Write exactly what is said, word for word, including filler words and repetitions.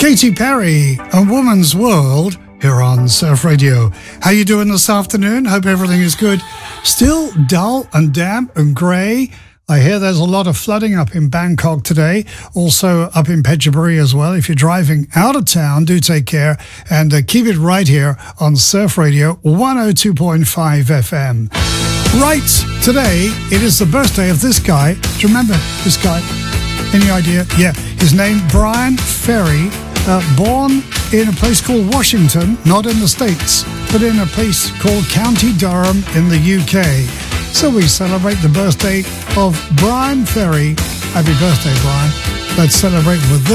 Katy Perry, A Woman's World, here on Surf Radio. How you doing this afternoon? Hope everything is good. Still dull and damp and grey. I hear there's a lot of flooding up in Bangkok today, also up in Phetchaburi as well. If you're driving out of town, do take care and uh, keep it right here on Surf Radio one oh two point five F M. Right, today it is the birthday of this guy. Do you remember this guy? Any idea? Yeah, his name, Bryan Ferry, uh, born in a place called Washington, not in the States, but in a place called County Durham in the U K. So we celebrate the birthday of Bryan Ferry. Happy birthday, Bryan. Let's celebrate with this.